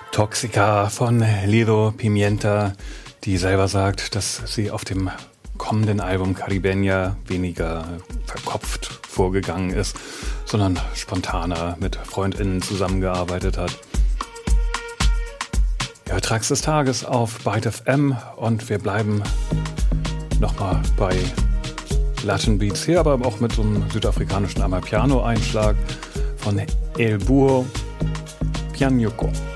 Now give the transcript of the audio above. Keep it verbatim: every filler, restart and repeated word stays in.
Toxica von Lido Pimienta, die selber sagt, dass sie auf dem kommenden Album Caribeña weniger verkopft vorgegangen ist, sondern spontaner mit FreundInnen zusammengearbeitet hat. Ja, Tracks des Tages auf Byte F M und wir bleiben nochmal bei Latin Beats hier, aber auch mit so einem südafrikanischen Amapiano-Einschlag von El Búho Pianuco.